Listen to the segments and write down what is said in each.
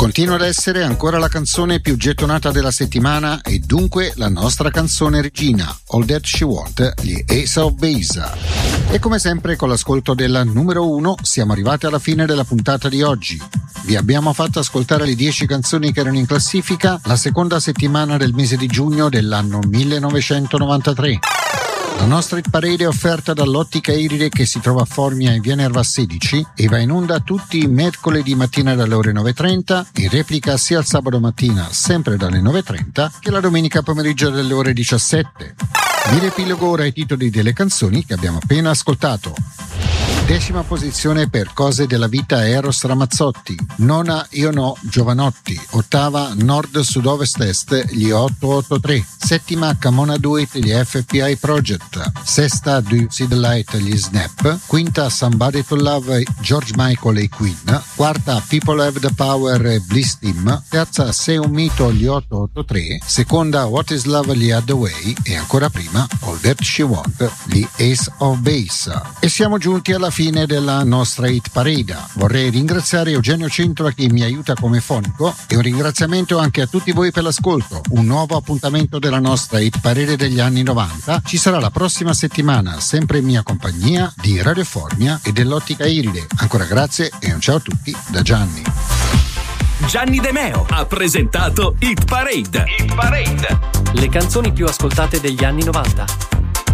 Continua ad essere ancora la canzone più gettonata della settimana e dunque la nostra canzone regina, All That She Want, gli Ace of Base. E come sempre con l'ascolto della numero 1 siamo arrivati alla fine della puntata di oggi. Vi abbiamo fatto ascoltare le 10 canzoni che erano in classifica la seconda settimana del mese di giugno dell'anno 1993. La nostra hit parade è offerta dall'Ottica Iride che si trova a Formia in via Nerva 16 e va in onda tutti i mercoledì mattina dalle ore 9.30, in replica sia il sabato mattina sempre dalle 9.30 che la domenica pomeriggio dalle ore 17. Vi riepilogo ora i titoli delle canzoni che abbiamo appena ascoltato. 10ª posizione per Cose della vita Eros Ramazzotti. 9ª Io no Giovanotti. 8ª Nord Sud Ovest Est gli 883. 7ª Camona Do It gli FPI Project. 6ª Do You See the Light gli Snap. 5ª Somebody to Love George Michael e Queen. 4ª People Have the Power Bliss Team. 3ª Sei un mito gli 883. 2ª What is Love gli Hathaway e ancora prima All That She Want gli Ace of Base. E siamo giunti alla fine della nostra hit parade. Vorrei ringraziare Eugenio Centola che mi aiuta come fonico e un ringraziamento anche a tutti voi per l'ascolto. Un nuovo appuntamento della nostra hit parade degli anni 90 ci sarà la prossima settimana, sempre in mia compagnia di Radio Formia e dell'Ottica Iride. Ancora grazie e un ciao a tutti da Gianni. Gianni De Meo ha presentato Hit Parade. Hit Parade. Le canzoni più ascoltate degli anni 90.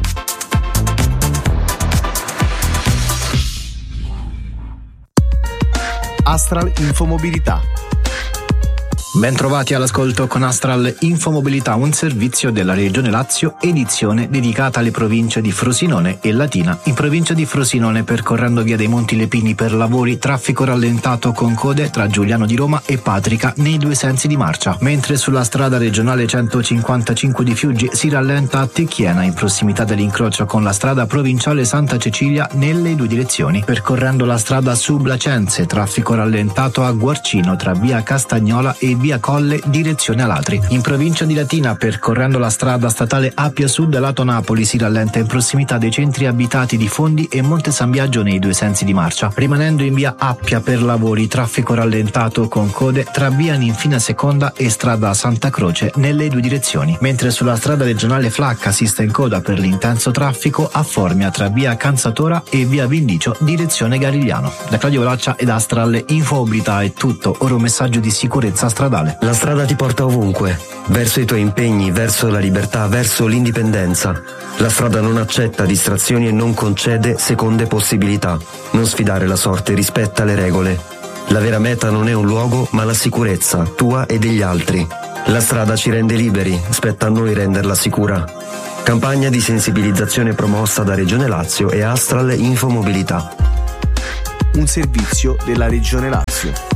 Astral Infomobilità. Bentrovati all'ascolto con Astral Infomobilità, un servizio della Regione Lazio, edizione dedicata alle province di Frosinone e Latina. In provincia di Frosinone, percorrendo via dei Monti Lepini per lavori, traffico rallentato con code tra Giuliano di Roma e Patrica nei due sensi di marcia, mentre sulla strada regionale 155 di Fiuggi si rallenta a Tecchiena in prossimità dell'incrocio con la strada provinciale Santa Cecilia nelle due direzioni. Percorrendo la strada Sublacenze, traffico rallentato a Guarcino tra via Castagnola e via Colle direzione Alatri. In provincia di Latina, percorrendo la strada statale Appia Sud lato Napoli, si rallenta in prossimità dei centri abitati di Fondi e Monte San Biagio nei due sensi di marcia. Rimanendo in via Appia per lavori, traffico rallentato con code tra via Ninfina Seconda e strada Santa Croce nelle due direzioni, mentre sulla strada regionale Flacca si sta in coda per l'intenso traffico a Formia tra via Canzatora e via Vindicio direzione Garigliano. Da Claudio Volaccia ed Astral Infomobilità è tutto, ora un messaggio di sicurezza stradale. La strada ti porta ovunque, verso i tuoi impegni, verso la libertà, verso l'indipendenza. La strada non accetta distrazioni e non concede seconde possibilità. Non sfidare la sorte, rispetta le regole. La vera meta non è un luogo, ma la sicurezza, tua e degli altri. La strada ci rende liberi, spetta a noi renderla sicura. Campagna di sensibilizzazione promossa da Regione Lazio e Astral Infomobilità. Un servizio della Regione Lazio.